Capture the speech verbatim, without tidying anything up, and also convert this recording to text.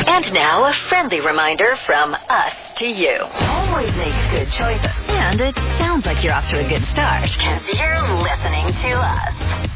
And now a friendly reminder from us to you. Always make good choices. And it sounds like you're off to a good start because you're listening to us.